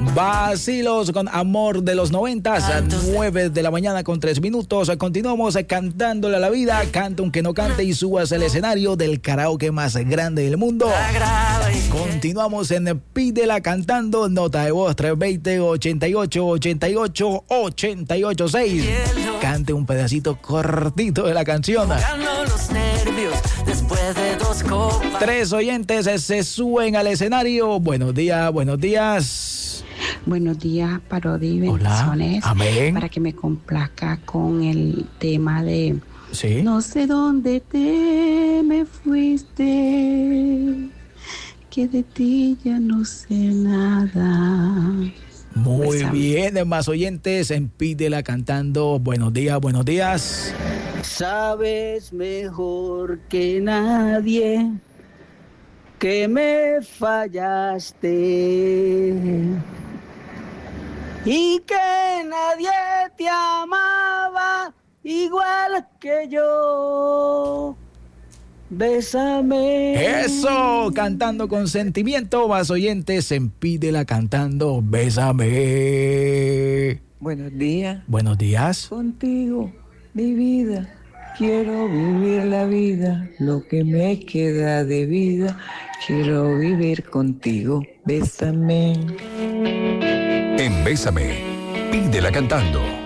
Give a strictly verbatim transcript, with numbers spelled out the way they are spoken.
Vacilos con Amor de los noventas, a nueve de la mañana con tres minutos. Continuamos cantándole a la vida. Canta aunque no cante y subas al escenario del karaoke más grande del mundo. Continuamos en Pídela Cantando. Nota de voz tres dos cero, ochenta y ocho, ochenta y ocho, ochenta y ocho seis. Cante un pedacito cortito de la canción. Los nervios después de dos copas. Tres oyentes se suben al escenario. Buenos días, buenos días. Buenos días, Parodi y Hola. bendiciones. Amén. Para que me complazca con el tema de Sí. no sé dónde te me fuiste, que de ti ya no sé nada. Muy Bésame. bien, más oyentes en Pídela Cantando. Buenos días, buenos días. Sabes mejor que nadie que me fallaste y que nadie te amaba igual que yo. Bésame. Eso, cantando con sentimiento, más oyentes en Pídela Cantando. Bésame. Buenos días. Buenos días. Contigo, mi vida. Quiero vivir la vida, lo que me queda de vida. Quiero vivir contigo. Bésame. En Bésame, Pídela Cantando.